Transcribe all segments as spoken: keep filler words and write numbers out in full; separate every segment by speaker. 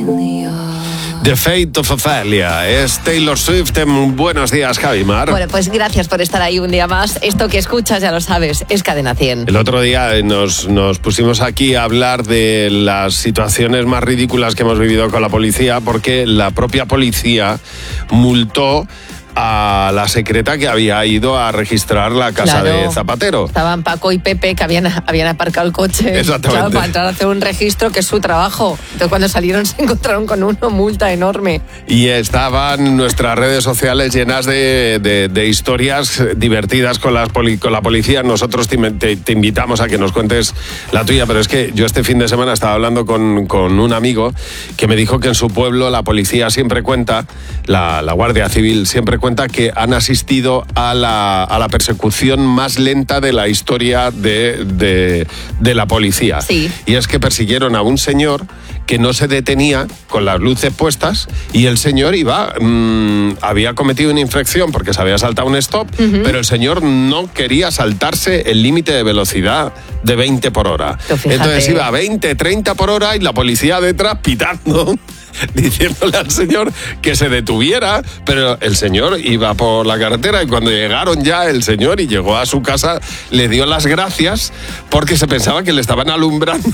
Speaker 1: The Fate of Ophelia es Taylor Swift en Buenos Días, Javi Mar.
Speaker 2: Bueno, pues gracias por estar ahí un día más. Esto que escuchas, ya lo sabes, es Cadena cien.
Speaker 1: El otro día nos, nos pusimos aquí a hablar de las situaciones más ridículas que hemos vivido con la policía, porque la propia policía multó a la secreta que había ido a registrar la casa
Speaker 2: Claro.
Speaker 1: de Zapatero.
Speaker 2: Estaban Paco y Pepe, que habían, habían aparcado el coche.
Speaker 1: Exactamente.
Speaker 2: Claro, para entrar a hacer un registro, que es su trabajo. Entonces, cuando salieron, se encontraron con una multa enorme.
Speaker 1: Y estaban nuestras redes sociales llenas de, de, de historias divertidas con, las poli, con la policía. Nosotros te, te, te invitamos a que nos cuentes la tuya, pero es que yo este fin de semana estaba hablando con, con un amigo que me dijo que en su pueblo la policía siempre cuenta, la, la Guardia Civil siempre cuenta que han asistido a la, a la persecución más lenta de la historia de, de, de la policía.
Speaker 2: Sí.
Speaker 1: Y es que persiguieron a un señor que no se detenía con las luces puestas y el señor iba, mmm, había cometido una infracción porque se había saltado un stop, uh-huh. pero el señor no quería saltarse el límite de velocidad de veinte por hora. Entonces iba a veinte, treinta por hora y la policía detrás pitando, diciéndole al señor que se detuviera, pero el señor iba por la carretera y cuando llegaron ya el señor y llegó a su casa, le dio las gracias porque se pensaba que le estaban alumbrando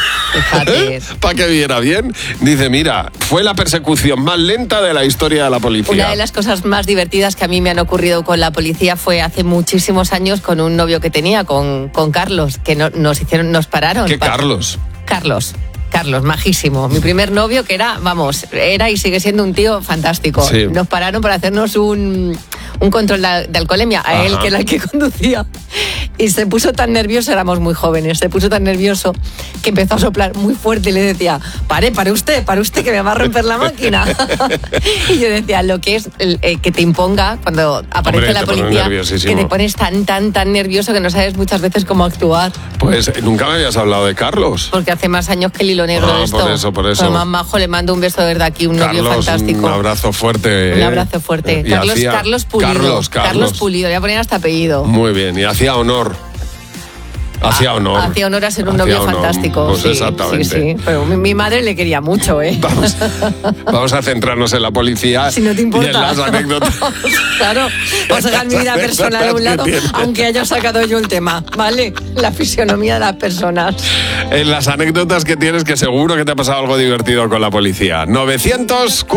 Speaker 1: para que viera bien. Dice, mira, fue la persecución más lenta de la historia de la policía.
Speaker 2: Una de las cosas más divertidas que a mí me han ocurrido con la policía fue hace muchísimos años con un novio que tenía, con, con Carlos, que no, nos hicieron, nos pararon.
Speaker 1: ¿Qué
Speaker 2: para...
Speaker 1: Carlos?
Speaker 2: Carlos. Carlos, majísimo. Mi primer novio, que era, vamos, era y sigue siendo un tío fantástico.
Speaker 1: Sí.
Speaker 2: Nos pararon para hacernos un, un control de, de alcoholemia, a Ajá. él, que era el que conducía. Y se puso tan nervioso, éramos muy jóvenes, se puso tan nervioso que empezó a soplar muy fuerte y le decía, pare, pare usted, pare usted, que me va a romper la máquina. Y yo decía, lo que es el, eh, que te imponga cuando aparece Hombre, la policía, que te pones tan, tan, tan nervioso que no sabes muchas veces cómo actuar.
Speaker 1: Pues nunca me habías hablado de Carlos.
Speaker 2: Porque hace más años que el hilo negro
Speaker 1: ah,
Speaker 2: de esto.
Speaker 1: Por eso, por eso.
Speaker 2: Pero más majo, le mando un beso de verdad aquí, un
Speaker 1: Carlos,
Speaker 2: novio fantástico.
Speaker 1: Un abrazo fuerte.
Speaker 2: Un abrazo fuerte.
Speaker 1: Y
Speaker 2: Carlos,
Speaker 1: hacía...
Speaker 2: Carlos Pulido.
Speaker 1: Carlos, Carlos.
Speaker 2: Carlos Pulido, voy a poner hasta apellido.
Speaker 1: Muy bien, y hacía honor. Hacía honor.
Speaker 2: Hacía honor a ser un
Speaker 1: Hacía
Speaker 2: novio
Speaker 1: honor.
Speaker 2: fantástico.
Speaker 1: Pues
Speaker 2: sí,
Speaker 1: exactamente.
Speaker 2: Sí, sí. Pero mi, mi madre le quería mucho, ¿eh?
Speaker 1: Vamos, vamos a centrarnos en la policía.
Speaker 2: Si no te importa.
Speaker 1: Y en las anécdotas.
Speaker 2: Claro, vamos a dejar mi vida personal a un lado, aunque haya sacado yo el tema, ¿vale? La fisionomía de las personas.
Speaker 1: En las anécdotas que tienes, que seguro que te ha pasado algo divertido con la policía. novecientos